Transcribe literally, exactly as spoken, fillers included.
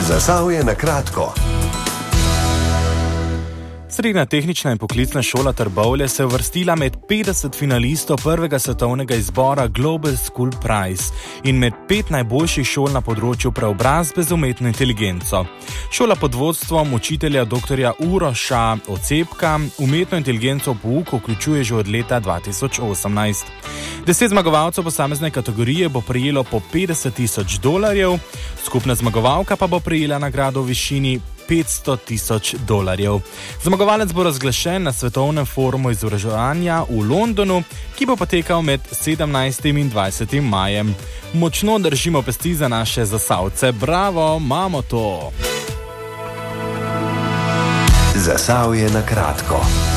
Zasavje na kratko. Srednja tehnična in poklicna šola Trbovlje se je uvrstila med petdeset finalistov prvega svetovnega izbora Global School Prize in med pet najboljših šol na področju preobrazbe z umetno inteligenco. Šola pod vodstvom učitelja doktorja Uroša Ocepka umetno inteligenco v pouku vključuje že od leta dva tisoč osemnajst. Deset zmagovalcev posamezne kategorije bo prejelo po petdeset tisoč dolarjev, skupna zmagovalka pa bo prejela nagrado v višini petsto tisoč dolarjev. Zmagovalec bo razglašen na svetovnem forumu izobraževanja v Londonu, ki bo potekal med sedemnajstim in dvajsetim majem. Močno držimo pesti za naše Zasavce. Bravo, imamo to! Zasavje na kratko.